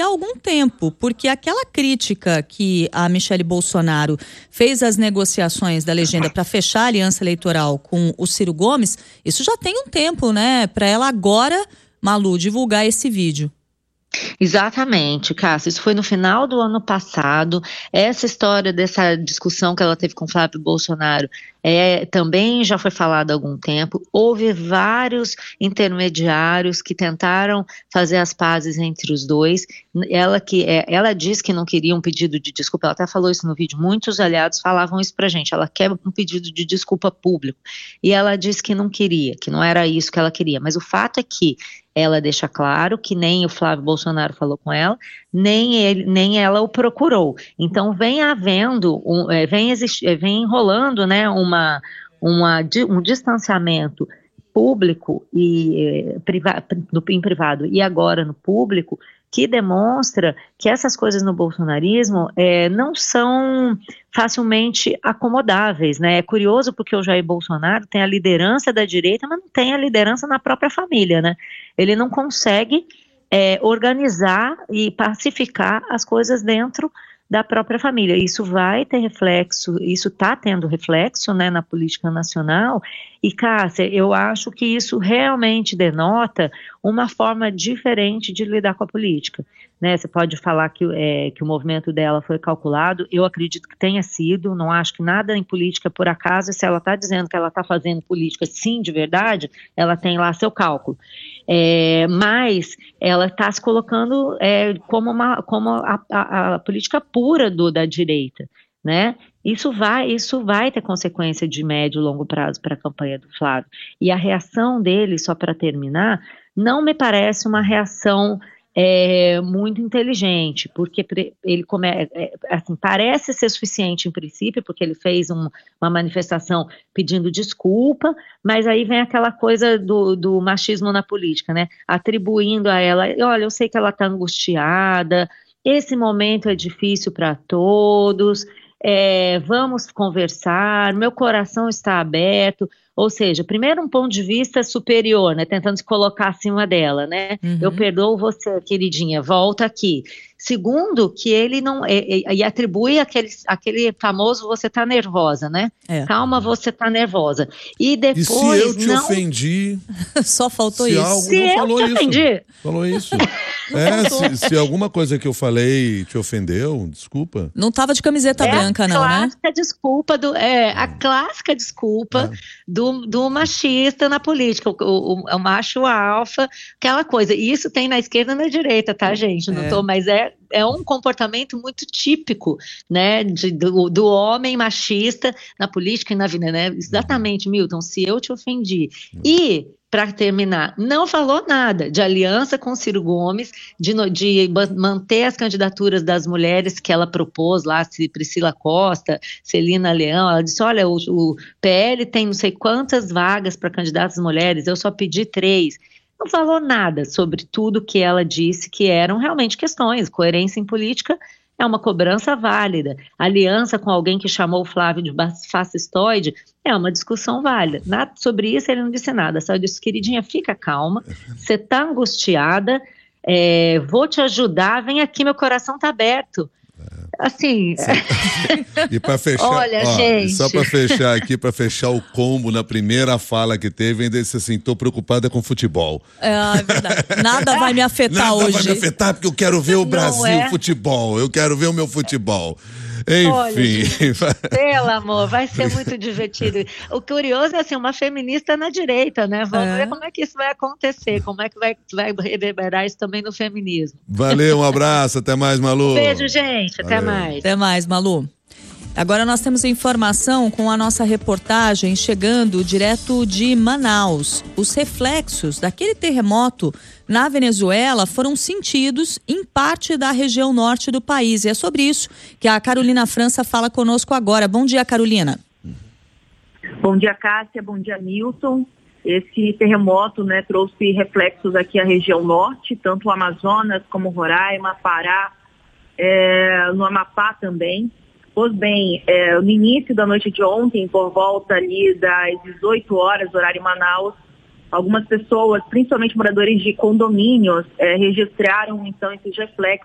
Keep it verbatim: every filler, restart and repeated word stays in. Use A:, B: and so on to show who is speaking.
A: há algum tempo, porque aquela crítica que a Michele Bolsonaro fez às negociações da legenda para fechar a aliança eleitoral com o Ciro Gomes, isso já tem um tempo, né? Para ela agora, Malu, divulgar esse vídeo.
B: Exatamente, Cássia, isso foi no final do ano passado. Essa história dessa discussão que ela teve com Flávio Bolsonaro é, também já foi falada há algum tempo. Houve vários intermediários que tentaram fazer as pazes entre os dois. Ela, que, é, ela disse que não queria um pedido de desculpa, ela até falou isso no vídeo, muitos aliados falavam isso pra gente, ela quer um pedido de desculpa público, e ela disse que não queria, que não era isso que ela queria, mas o fato é que ela deixa claro que nem o Flávio Bolsonaro falou com ela, nem, ele, nem ela o procurou. Então vem havendo, um, é, vem, existi, é, vem enrolando, né, uma, uma, um distanciamento público e é, priva, no, em privado e agora no público, que demonstra que essas coisas no bolsonarismo é, não são facilmente acomodáveis, né? É curioso porque o Jair Bolsonaro tem a liderança da direita, mas não tem a liderança na própria família, né? Ele não consegue é, organizar e pacificar as coisas dentro da própria família. Isso vai ter reflexo, isso está tendo reflexo, né, na política nacional, e Cássia, eu acho que isso realmente denota uma forma diferente de lidar com a política, né? Você pode falar que, é, que o movimento dela foi calculado, eu acredito que tenha sido, não acho que nada em política é por acaso, se ela está dizendo que ela está fazendo política sim, de verdade, ela tem lá seu cálculo. É, mas ela está se colocando é, como, uma, como a, a, a política pura do, da direita, né? Isso vai, isso vai ter consequência de médio e longo prazo para a campanha do Flávio. E a reação dele, só para terminar, não me parece uma reação é, muito inteligente, porque ele come, é, assim, parece ser suficiente em princípio, porque ele fez um, uma manifestação pedindo desculpa, mas aí vem aquela coisa do, do machismo na política, né? Atribuindo a ela, olha, eu sei que ela está angustiada, esse momento é difícil para todos, é, vamos conversar, meu coração está aberto. Ou seja, primeiro um ponto de vista superior, né, tentando se colocar acima dela, né, uhum. Eu perdoo você, queridinha, volta aqui. Segundo, que ele não, e, e atribui aquele, aquele famoso você tá nervosa, né, é. Calma, você tá nervosa. E depois,
C: e se eu te
B: não...
C: ofendi?
A: Só faltou
C: se
A: isso.
C: Algo,
B: se
C: não
B: eu
C: falou
B: te
C: isso.
B: ofendi?
C: Falou isso. É, se, se alguma coisa que eu falei te ofendeu, desculpa.
A: Não tava de camiseta
B: é
A: branca, não, né?
B: Clássica desculpa do, é a clássica desculpa é. do, do machista na política, o, o, o macho alfa, aquela coisa. E isso tem na esquerda e na direita, tá, gente? Não é. tô, mas é, é um comportamento muito típico, né, de, do, do homem machista na política e na vida, né? Exatamente, Milton, se eu te ofendi. E para terminar, não falou nada de aliança com Ciro Gomes, de, de manter as candidaturas das mulheres que ela propôs lá, Priscila Costa, Celina Leão. Ela disse, olha, o, o P L tem não sei quantas vagas para candidatas mulheres, eu só pedi três. Não falou nada sobre tudo que ela disse que eram realmente questões. Coerência em política é uma cobrança válida. Aliança com alguém que chamou o Flávio de fascistoide é uma discussão válida. Nada, sobre isso ele não disse nada, só disse, queridinha, fica calma, você está angustiada, é, vou te ajudar, vem aqui, meu coração está aberto. Assim...
C: E para fechar,
B: olha,
C: ó,
B: gente...
C: só para fechar aqui, para fechar o combo, na primeira fala que teve, ainda disse assim, tô preocupada com futebol.
A: É, é verdade. Nada vai me afetar
C: Nada
A: hoje.
C: Nada vai me afetar porque eu quero ver o Brasil é? futebol, eu quero ver o meu futebol. Enfim.
B: Olha, gente, pelo amor, vai ser muito divertido. O curioso é assim, uma feminista na direita, né? Vamos é. ver como é que isso vai acontecer, como é que vai, vai reverberar isso também no feminismo.
C: Valeu, um abraço, até mais, Malu.
B: Um beijo, gente,
C: Valeu.
B: até mais.
A: Até mais, Malu. Agora nós temos informação com a nossa reportagem chegando direto de Manaus. Os reflexos daquele terremoto na Venezuela foram sentidos em parte da região norte do país. E é sobre isso que a Carolina França fala conosco agora. Bom dia, Carolina.
D: Bom dia, Cássia. Bom dia, Milton. Esse terremoto, né, trouxe reflexos aqui à região norte, tanto o Amazonas como Roraima, Pará, é, no Amapá também. Pois bem, é, no início da noite de ontem, por volta ali das dezoito horas, horário em Manaus, algumas pessoas, principalmente moradores de condomínios, é, registraram então esses reflexos